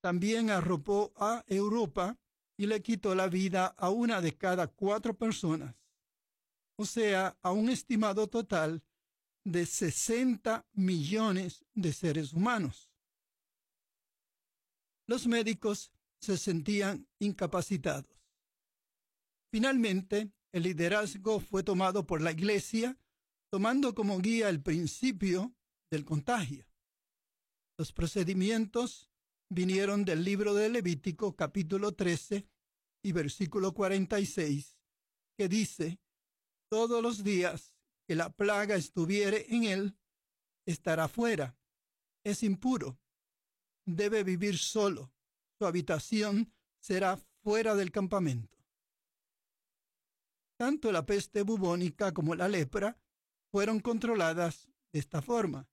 también arropó a Europa y le quitó la vida a una de cada 4 personas, o sea, a un estimado total de 60 millones de seres humanos. Los médicos se sentían incapacitados. Finalmente, el liderazgo fue tomado por la Iglesia, tomando como guía el principio del contagio. Los procedimientos vinieron del libro de Levítico, capítulo 13 y versículo 46, que dice: todos los días que la plaga estuviere en él, estará fuera, es impuro, debe vivir solo, su habitación será fuera del campamento. Tanto la peste bubónica como la lepra fueron controladas de esta forma.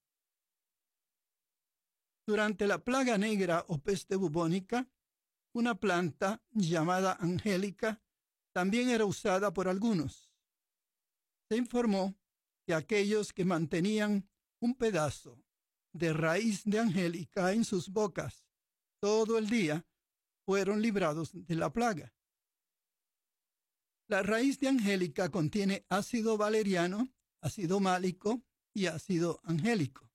Durante la plaga negra o peste bubónica, una planta llamada angélica también era usada por algunos. Se informó que aquellos que mantenían un pedazo de raíz de angélica en sus bocas todo el día fueron librados de la plaga. La raíz de angélica contiene ácido valeriano, ácido málico y ácido angélico.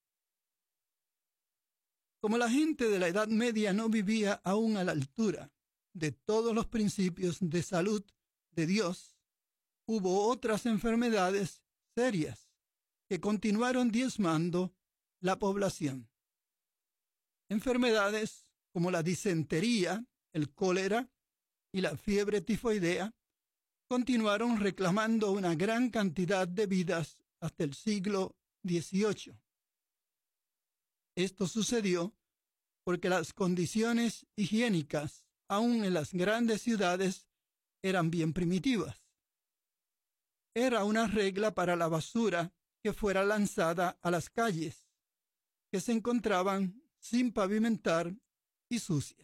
Como la gente de la Edad Media no vivía aún a la altura de todos los principios de salud de Dios, hubo otras enfermedades serias que continuaron diezmando la población. Enfermedades como la disentería, el cólera y la fiebre tifoidea continuaron reclamando una gran cantidad de vidas hasta el siglo XVIII. Esto sucedió porque las condiciones higiénicas, aun en las grandes ciudades, eran bien primitivas. Era una regla para la basura que fuera lanzada a las calles, que se encontraban sin pavimentar y sucias.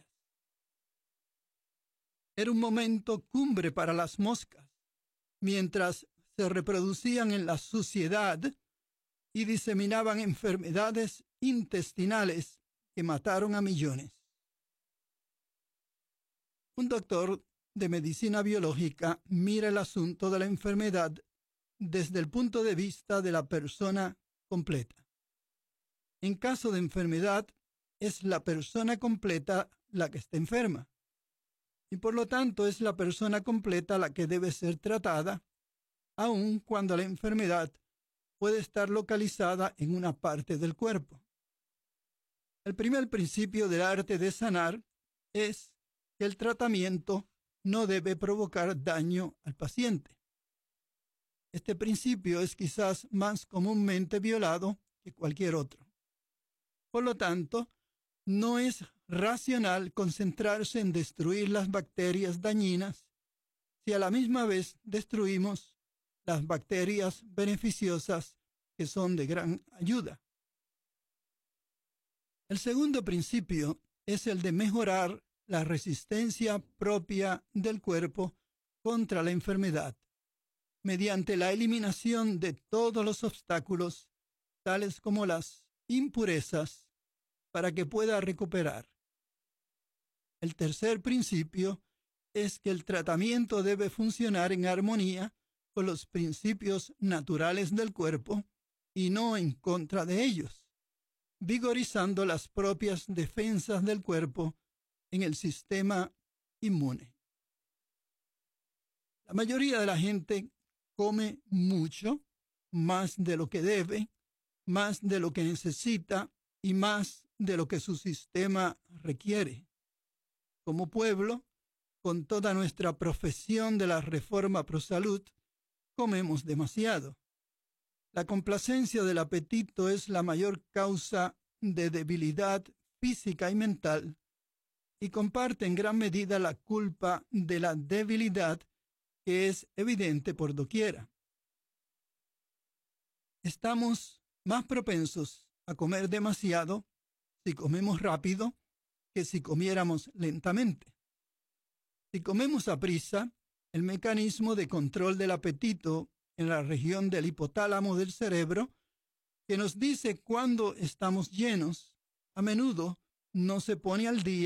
Era un momento cumbre para las moscas, mientras se reproducían en la suciedad y diseminaban enfermedades intestinales que mataron a millones. Un doctor de medicina biológica mira el asunto de la enfermedad desde el punto de vista de la persona completa. En caso de enfermedad, es la persona completa la que está enferma, y por lo tanto es la persona completa la que debe ser tratada, aun cuando la enfermedad puede estar localizada en una parte del cuerpo. El primer principio del arte de sanar es que el tratamiento no debe provocar daño al paciente. Este principio es quizás más comúnmente violado que cualquier otro. Por lo tanto, no es racional concentrarse en destruir las bacterias dañinas si a la misma vez destruimos las bacterias beneficiosas que son de gran ayuda. El segundo principio es el de mejorar la resistencia propia del cuerpo contra la enfermedad, mediante la eliminación de todos los obstáculos, tales como las impurezas, para que pueda recuperar. El tercer principio es que el tratamiento debe funcionar en armonía con los principios naturales del cuerpo y no en contra de ellos, vigorizando las propias defensas del cuerpo en el sistema inmune. La mayoría de la gente come mucho, más de lo que debe, más de lo que necesita y más de lo que su sistema requiere. Como pueblo, con toda nuestra profesión de la reforma pro salud, comemos demasiado. La complacencia del apetito es la mayor causa de debilidad física y mental, y comparte en gran medida la culpa de la debilidad que es evidente por doquiera. Estamos más propensos a comer demasiado si comemos rápido que si comiéramos lentamente. Si comemos a prisa, el mecanismo de control del apetito en la región del hipotálamo del cerebro, que nos dice cuándo estamos llenos, a menudo no se pone al día